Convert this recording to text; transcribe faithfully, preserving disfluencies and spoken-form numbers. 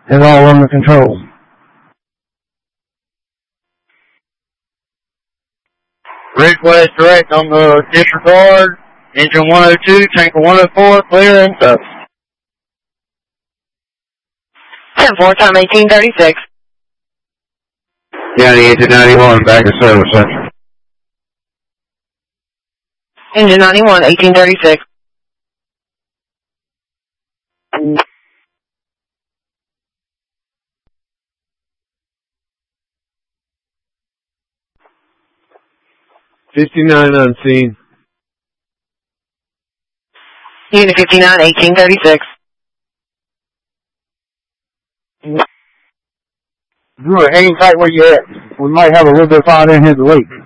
is all under control. Request direct on the disregard. Engine one oh two, tanker one oh four, clear and stuff. ten four, time eighteen thirty-six. County eighteen ninety-one, back to service center. Engine ninety-one, eighteen thirty-six. fifty-nine on scene. Unit fifty-nine, eighteen thirty-six. Brewer, hang tight where you're at. We might have a little bit of fire in here to leak.